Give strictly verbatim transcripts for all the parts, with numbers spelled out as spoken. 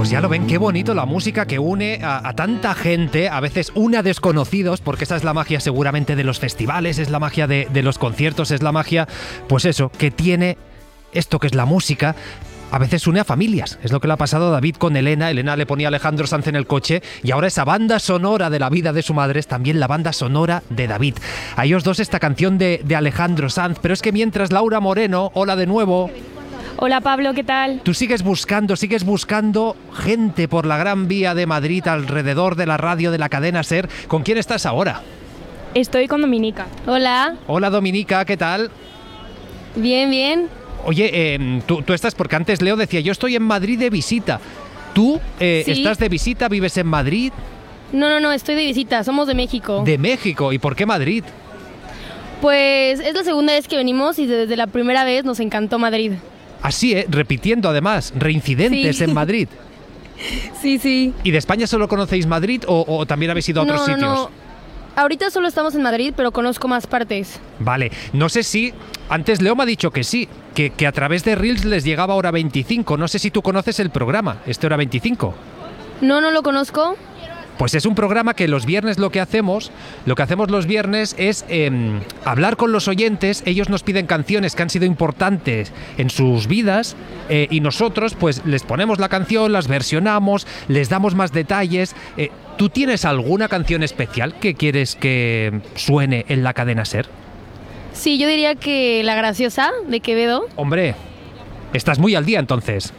Pues ya lo ven, qué bonito la música que une a, a tanta gente, a veces une a desconocidos, porque esa es la magia seguramente de los festivales, es la magia de, de los conciertos, es la magia, pues eso, que tiene esto que es la música. A veces une a familias, es lo que le ha pasado a David con Elena. Elena le ponía a Alejandro Sanz en el coche y ahora esa banda sonora de la vida de su madre es también la banda sonora de David. A ellos dos esta canción de, de Alejandro Sanz, pero es que mientras Laura Moreno, hola de nuevo. Hola Pablo, ¿qué tal? Tú sigues buscando, sigues buscando gente por la Gran Vía de Madrid, alrededor de la radio de la cadena SER. ¿Con quién estás ahora? Estoy con Dominica. Hola. Hola Dominica, ¿qué tal? Bien, bien. Oye, eh, tú, tú estás, porque antes Leo decía, yo estoy en Madrid de visita. ¿Tú eh, ¿Sí? estás de visita, vives en Madrid? No, no, no, estoy de visita, somos de México. De México, ¿y por qué Madrid? Pues es la segunda vez que venimos y desde la primera vez nos encantó Madrid. Así, ¿eh? Repitiendo además, reincidentes Sí. en Madrid. Sí, sí. ¿Y de España solo conocéis Madrid o, o también habéis ido a otros no, sitios? No, no. Ahorita solo estamos en Madrid, pero conozco más partes. Vale, no sé si... Antes Leo me ha dicho que sí, que, que a través de Reels les llegaba Hora veinticinco. No sé si tú conoces el programa, este Hora veinticinco. No, no lo conozco. Pues es un programa que los viernes lo que hacemos, lo que hacemos los viernes es eh, hablar con los oyentes. Ellos nos piden canciones que han sido importantes en sus vidas eh, y nosotros pues les ponemos la canción, las versionamos, les damos más detalles. Eh, ¿Tú tienes alguna canción especial que quieres que suene en la cadena SER? Sí, yo diría que La Graciosa, de Quevedo. Hombre, estás muy al día entonces.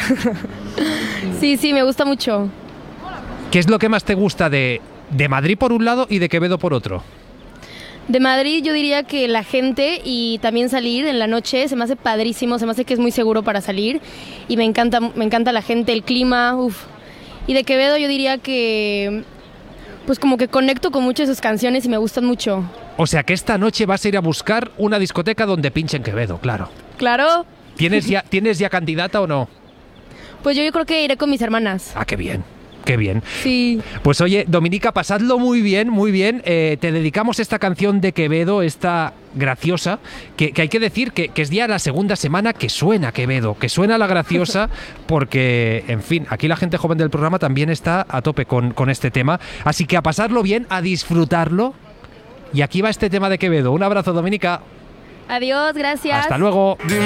Sí, sí, me gusta mucho. ¿Qué es lo que más te gusta de, de Madrid por un lado y de Quevedo por otro? De Madrid yo diría que la gente y también salir en la noche se me hace padrísimo, se me hace que es muy seguro para salir y me encanta, me encanta la gente, el clima, uff. Y de Quevedo yo diría que pues como que conecto con muchas de sus canciones y me gustan mucho. O sea que esta noche vas a ir a buscar una discoteca donde pinchen Quevedo, claro. Claro. ¿Tienes ya, ¿tienes ya candidata o no? Pues yo, yo creo que iré con mis hermanas. Ah, qué bien. Qué bien. Sí. Pues oye, Dominica, pasadlo muy bien, muy bien. Eh, te dedicamos esta canción de Quevedo, esta graciosa, que, que hay que decir que, que es ya la segunda semana que suena Quevedo, que suena la graciosa, porque, en fin, aquí la gente joven del programa también está a tope con, con este tema. Así que a pasarlo bien, a disfrutarlo. Y aquí va este tema de Quevedo. Un abrazo, Dominica. Adiós, gracias. Hasta luego.